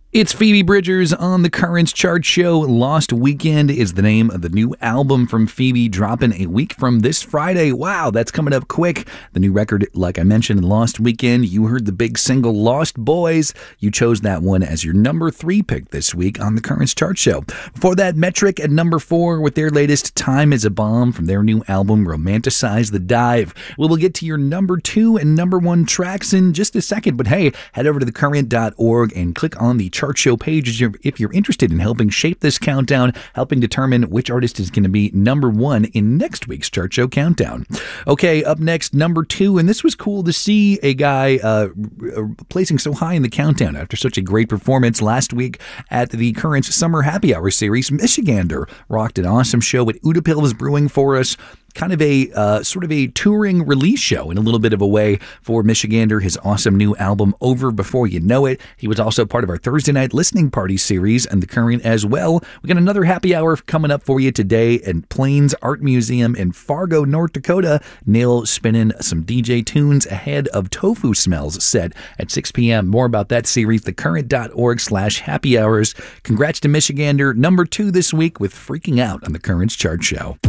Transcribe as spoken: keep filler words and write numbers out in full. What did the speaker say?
It's Phoebe Bridgers on the Currents Chart Show. Lost Weekend is the name of the new album from Phoebe, dropping a week from this Friday. Wow, that's coming up quick. The new record, like I mentioned, Lost Weekend. You heard the big single Lost Boys. You chose that one as your number three pick this week on the Currents Chart Show. Before that, Metric at number four with their latest Time is a Bomb from their new album, Romanticize the Dive. We will get to your number two and number one tracks in just a second, but hey, head over to the current dot org and click on the Chart Show page if you're interested in helping shape this countdown, helping determine which artist is going to be number one in next week's Chart Show countdown. Okay, up next, number two, and this was cool to see a guy uh, placing so high in the countdown after such a great performance last week at the Currents Summer Happy Hour series. Michigander rocked an awesome show at Utapills Brewing for us. Kind of a uh, sort of a touring release show in a little bit of a way for Michigander, his awesome new album, Over Before You Know It. He was also part of our Thursday night listening party series and the Current as well. We got another happy hour coming up for you today at Plains Art Museum in Fargo, North Dakota. Neil spinning some D J tunes ahead of Tofu Smells set at six p.m. More about that series, the current dot org slash happy hours. Congrats to Michigander, number two this week with Freaking Out on the Currents Chart Show.